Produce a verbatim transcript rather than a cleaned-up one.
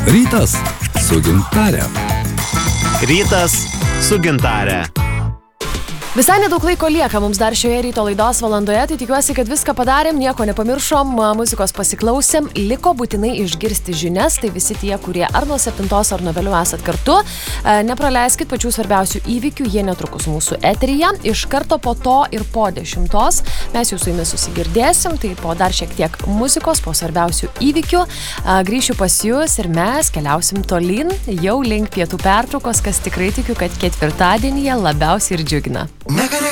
Rytas su Gintare. Rytas su Gintare. Visai nedaug laiko lieka mums dar šioje ryto laidos valandoje, tai tikiuosi, kad viską padarėm, nieko nepamiršom, muzikos pasiklausėm, liko būtinai išgirsti žinias, tai visi tie, kurie ar nuo septintos ar nuo vėliau esat kartu, nepraleiskit pačių svarbiausių įvykių, jie netrukus mūsų eteryje, iš karto po to ir po dešimtos mes jau su jumis susigirdėsim, tai po dar šiek tiek muzikos, po svarbiausių įvykių, grįšiu pas jus ir mes keliausim tolyn, jau link pietų pertraukos, kas tikrai tikiu, kad ketvirtadienyje labiausiai ir džiugina. Negali